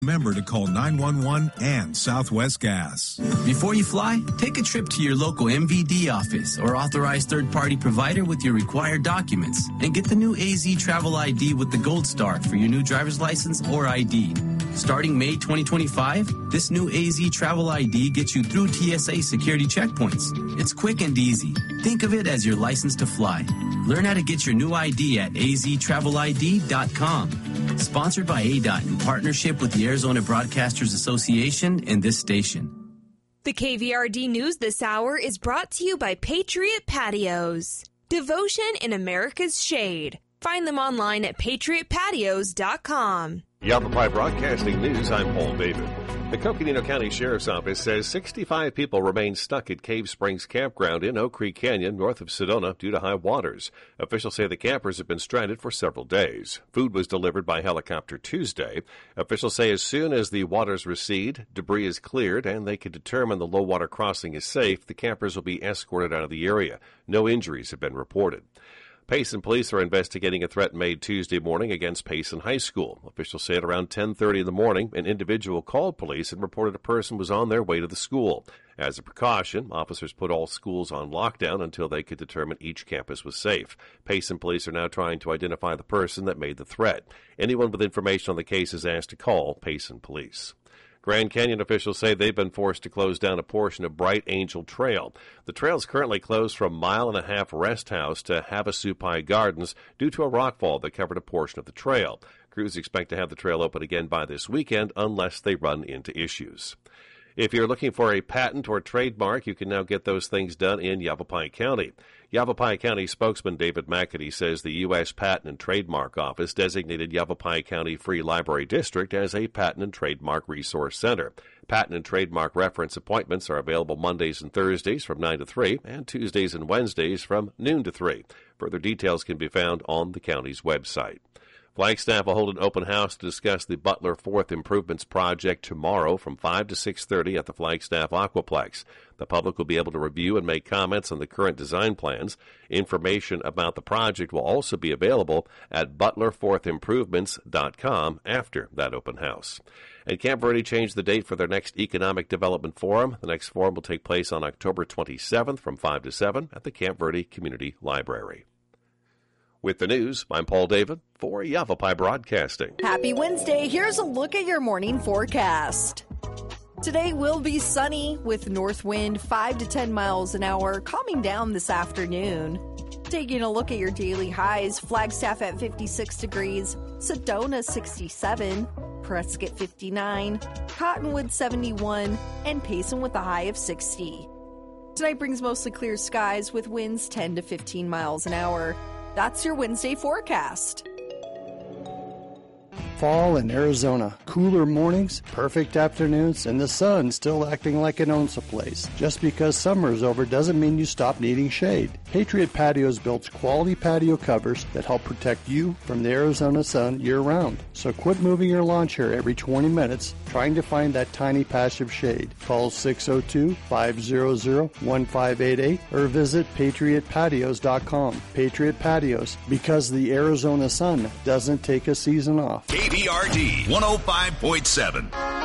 Remember to call 911 and Southwest Gas. Before you fly, take a trip to your local MVD office or authorized third-party provider with your required documents and get the new AZ Travel ID with the Gold Star for your new driver's license or ID. Starting May 2025, this new AZ Travel ID gets you through TSA security checkpoints. It's quick and easy. Think of it as your license to fly. Learn how to get your new ID at aztravelid.com. Sponsored by ADOT in partnership with the Arizona Broadcasters Association and this station. The KVRD News this hour is brought to you by Patriot Patios. Devotion in America's shade. Find them online at patriotpatios.com. Yavapai Broadcasting News, I'm Paul David. The Coconino County Sheriff's Office says 65 people remain stuck at Cave Springs Campground in Oak Creek Canyon, north of Sedona, due to high waters. Officials say the campers have been stranded for several days. Food was delivered by helicopter Tuesday. Officials say as soon as the waters recede, debris is cleared, and they can determine the low water crossing is safe, the campers will be escorted out of the area. No injuries have been reported. Payson police are investigating a threat made Tuesday morning against Payson High School. Officials say at around 10:30 in the morning, an individual called police and reported a person was on their way to the school. As a precaution, officers put all schools on lockdown until they could determine each campus was safe. Payson police are now trying to identify the person that made the threat. Anyone with information on the case is asked to call Payson police. Grand Canyon officials say they've been forced to close down a portion of Bright Angel Trail. The trail is currently closed from Mile and a Half Rest House to Havasupai Gardens due to a rockfall that covered a portion of the trail. Crews expect to have the trail open again by this weekend unless they run into issues. If you're looking for a patent or trademark, you can now get those things done in Yavapai County. Yavapai County spokesman David McAtee says the U.S. Patent and Trademark Office designated Yavapai County Free Library District as a Patent and Trademark Resource Center. Patent and trademark reference appointments are available Mondays and Thursdays from 9 to 3 and Tuesdays and Wednesdays from noon to 3. Further details can be found on the county's website. Flagstaff will hold an open house to discuss the Butler Fourth Improvements Project tomorrow from 5 to 6:30 at the Flagstaff Aquaplex. The public will be able to review and make comments on the current design plans. Information about the project will also be available at butlerfourthimprovements.com after that open house. And Camp Verde changed the date for their next Economic Development Forum. The next forum will take place on October 27th from 5 to 7 at the Camp Verde Community Library. With the news, I'm Paul David for Yavapai Broadcasting. Happy Wednesday. Here's a look at your morning forecast. Today will be sunny with north wind 5 to 10 miles an hour, calming down this afternoon. Taking a look at your daily highs, Flagstaff at 56 degrees, Sedona 67, Prescott 59, Cottonwood 71, and Payson with a high of 60. Tonight brings mostly clear skies with winds 10 to 15 miles an hour. That's your Wednesday forecast. Fall in Arizona. Cooler mornings, perfect afternoons, and the sun still acting like it owns the place. Just because summer is over doesn't mean you stop needing shade. Patriot Patios builds quality patio covers that help protect you from the Arizona sun year-round. So quit moving your lawn chair every 20 minutes trying to find that tiny patch of shade. Call 602-500-1588 or visit patriotpatios.com. Patriot Patios, because the Arizona sun doesn't take a season off. KVRD 105.7.